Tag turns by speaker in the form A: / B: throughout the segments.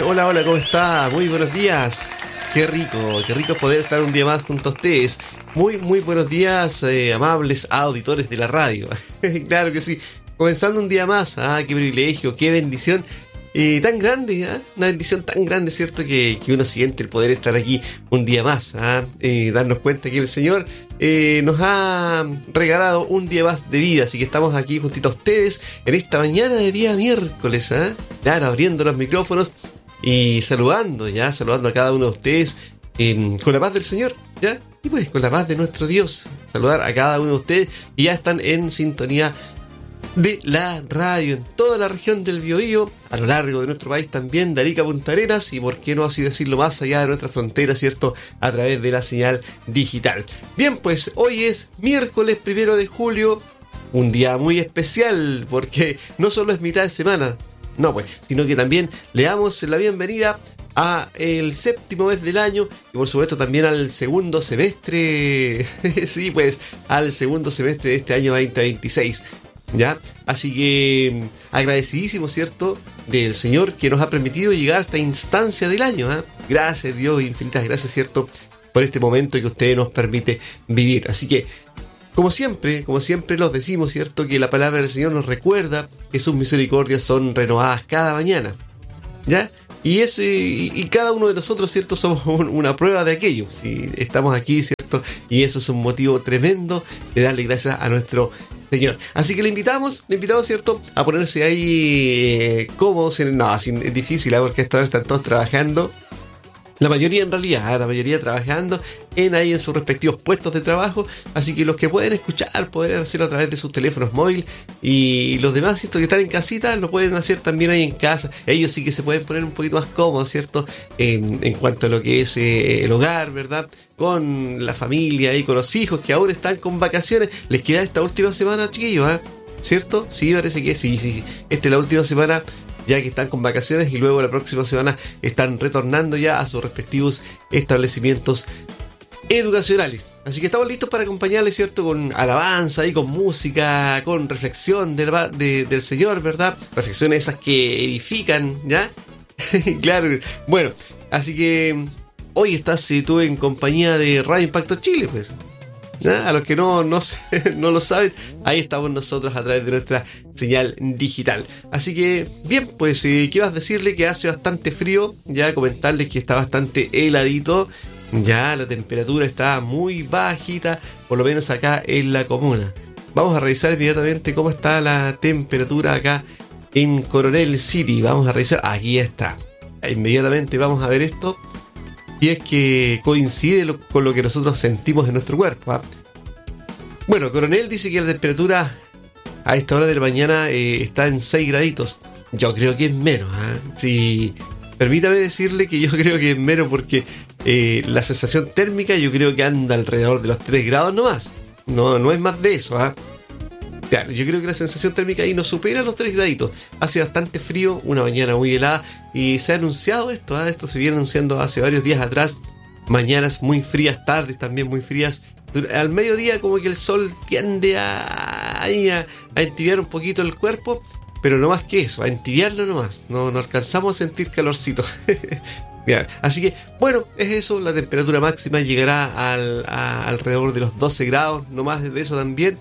A: Hola, hola, ¿cómo está? Muy buenos días. Qué rico poder estar un día más junto a ustedes. Muy buenos días, amables auditores de la radio. Claro que sí. Comenzando un día más. Qué privilegio, qué bendición. Tan grande, una bendición tan grande, ¿cierto? Que uno siente el poder estar aquí un día más, darnos cuenta que el Señor nos ha regalado un día más de vida, así que estamos aquí justito a ustedes en esta mañana de día miércoles, claro, abriendo los micrófonos y saludando a cada uno de ustedes con la paz del Señor, ¿ya? Y pues con la paz de nuestro Dios, saludar a cada uno de ustedes y ya están en sintonía de la radio en toda la región del Biobío, a lo largo de nuestro país también, de Arica a Punta Arenas y por qué no así decirlo más allá de nuestra frontera, ¿cierto? A través de la señal digital. Bien, pues hoy es miércoles 1 de julio, un día muy especial porque no solo es mitad de semana, no pues, sino que también le damos la bienvenida a el séptimo mes del año y por supuesto también al segundo semestre, sí pues, al segundo semestre de este año 2026. ¿Ya? Así que agradecidísimo, ¿cierto? Del Señor que nos ha permitido llegar a esta instancia del año, Gracias Dios, infinitas gracias, ¿cierto? Por este momento que usted nos permite vivir. Así que, como siempre los decimos, ¿cierto? Que la palabra del Señor nos recuerda que sus misericordias son renovadas cada mañana, ¿ya? Y cada uno de nosotros, ¿cierto? Somos una prueba de aquello. Si estamos aquí, ¿cierto? Y eso es un motivo tremendo de darle gracias a nuestro Señor. Así que le invitamos, ¿cierto? A ponerse ahí cómodos. Es difícil, porque a esta hora están todos trabajando. La mayoría en realidad, la mayoría trabajando ahí en sus respectivos puestos de trabajo. Así que los que pueden escuchar, podrán hacerlo a través de sus teléfonos móviles. Y los demás, ¿cierto? Que están en casita, lo pueden hacer también ahí en casa. Ellos sí que se pueden poner un poquito más cómodos, ¿cierto? En cuanto a lo que es el hogar, ¿verdad? Con la familia y con los hijos que aún están con vacaciones. Les queda esta última semana, chiquillos, ¿cierto? Sí, parece que sí. Esta es la última semana ya que están con vacaciones y luego la próxima semana están retornando ya a sus respectivos establecimientos educacionales. Así que estamos listos para acompañarles, ¿cierto? Con alabanza y con música, con reflexión del Señor, ¿verdad? Reflexiones esas que edifican, ¿ya? Claro. Bueno, así que hoy estás tú en compañía de Radio Impacto Chile, pues. A los que no lo saben, ahí estamos nosotros a través de nuestra señal digital. Así que, bien, pues, ¿qué vas a decirle? Que hace bastante frío, ya comentarles que está bastante heladito, ya la temperatura está muy bajita, por lo menos acá en la comuna. Vamos a revisar inmediatamente cómo está la temperatura acá en Coronel City. Vamos a revisar, aquí está. Inmediatamente vamos a ver esto. Y es que coincide con lo que nosotros sentimos en nuestro cuerpo. Bueno, Coronel dice que la temperatura a esta hora de la mañana está en 6 graditos. Yo creo que es menos. Sí, permítame decirle que yo creo que es menos porque la sensación térmica yo creo que anda alrededor de los 3 grados nomás. No es más de eso. Claro, yo creo que la sensación térmica ahí no supera los 3 graditos. Hace bastante frío, una mañana muy helada. Y se ha anunciado esto. Esto se viene anunciando hace varios días atrás. Mañanas muy frías, tardes también muy frías. Al mediodía como que el sol tiende a entibiar un poquito el cuerpo. Pero no más que eso, a entibiarlo nomás. No alcanzamos a sentir calorcito. Bien, así que, bueno, es eso. La temperatura máxima llegará a alrededor de los 12 grados. No más de eso también.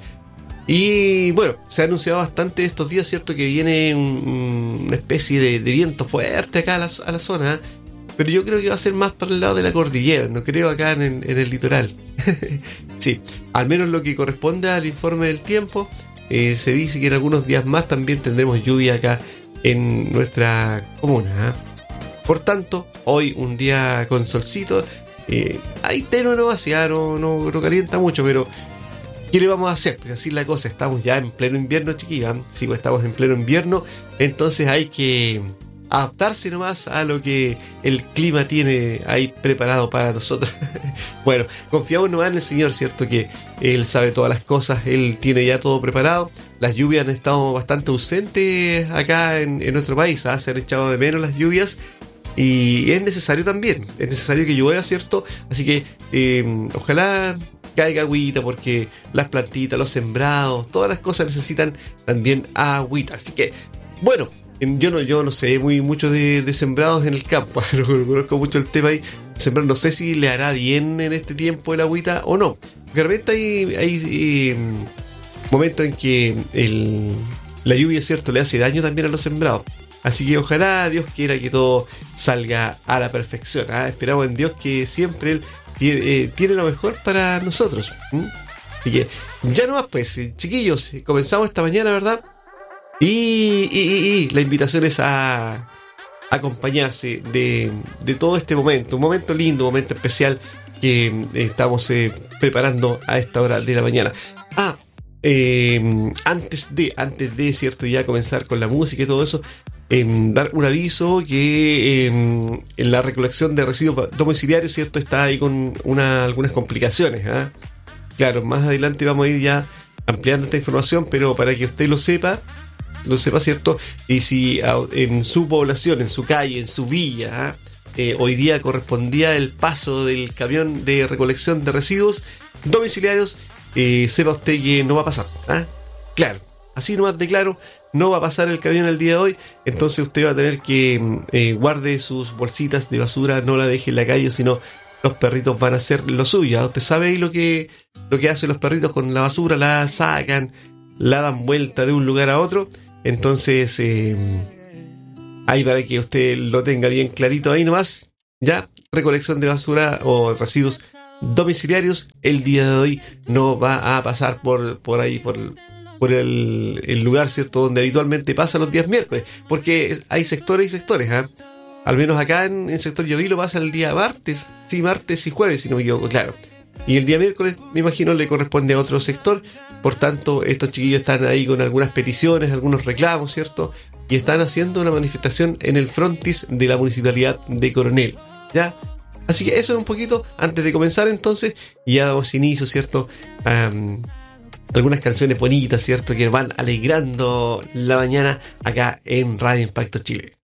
A: Y bueno, se ha anunciado bastante estos días, ¿cierto? Que viene una especie de viento fuerte acá a la zona, pero yo creo que va a ser más para el lado de la cordillera, no creo acá en el litoral. Sí, al menos lo que corresponde al informe del tiempo, se dice que en algunos días más también tendremos lluvia acá en nuestra comuna. Por tanto, hoy un día con solcito, hay tenue nomás, ya no calienta mucho, pero ¿qué le vamos a hacer? Pues así es la cosa, estamos ya en pleno invierno, chiquillos. Sí, pues estamos en pleno invierno, entonces hay que adaptarse nomás a lo que el clima tiene ahí preparado para nosotros. Bueno, confiamos nomás en el Señor, ¿cierto? Que Él sabe todas las cosas, Él tiene ya todo preparado. Las lluvias han estado bastante ausentes acá en nuestro país, se han echado de menos las lluvias. Y es necesario también, es necesario que llueva, ¿cierto? Así que ojalá caiga agüita, porque las plantitas, los sembrados, todas las cosas necesitan también agüita. Así que, bueno, Yo no sé mucho de sembrados en el campo, no conozco mucho el tema ahí. Sembrar, no sé si le hará bien en este tiempo el agüita o no. De repente hay momentos en que la lluvia, cierto, le hace daño también a los sembrados. Así que ojalá Dios quiera que todo salga a la perfección. Esperamos en Dios que siempre Él tiene lo mejor para nosotros. Así que ya nomás pues, chiquillos, comenzamos esta mañana, ¿verdad? Y la invitación es a acompañarse de todo este momento, un momento lindo, un momento especial que estamos preparando a esta hora de la mañana. Antes de cierto, ya comenzar con la música y todo eso, dar un aviso que en la recolección de residuos domiciliarios, cierto, está ahí con algunas complicaciones. Claro, más adelante vamos a ir ya ampliando esta información, pero para que usted lo sepa, cierto, y si en su población, en su calle, en su villa, hoy día correspondía el paso del camión de recolección de residuos domiciliarios, sepa usted que no va a pasar. Claro, así nomás de claro, no va a pasar el camión el día de hoy. Entonces usted va a tener que guarde sus bolsitas de basura, no la deje en la calle, sino los perritos van a hacer lo suyo. Usted sabe ahí lo que hacen los perritos con la basura, la sacan, la dan vuelta de un lugar a otro. Entonces ahí para que usted lo tenga bien clarito ahí nomás, ya, recolección de basura o residuos domiciliarios el día de hoy no va a pasar por ahí, por el lugar, cierto, donde habitualmente pasa los días miércoles, porque hay sectores y sectores. Al menos acá en el sector Llovilo pasa el día martes y jueves, si no me equivoco, claro, y el día miércoles me imagino le corresponde a otro sector. Por tanto, estos chiquillos están ahí con algunas peticiones, algunos reclamos, ¿cierto? Y están haciendo una manifestación en el frontis de la Municipalidad de Coronel, ¿ya? Así que eso es un poquito antes de comenzar entonces, y ya damos inicio, ¿cierto? Algunas canciones bonitas, ¿cierto? Que van alegrando la mañana acá en Radio Impacto Chile.